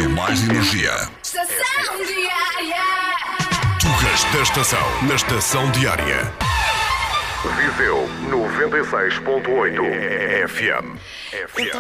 mais energia. Estação Diária. Tugas da Estação, na Estação Diária. Viseu 96.8 FM.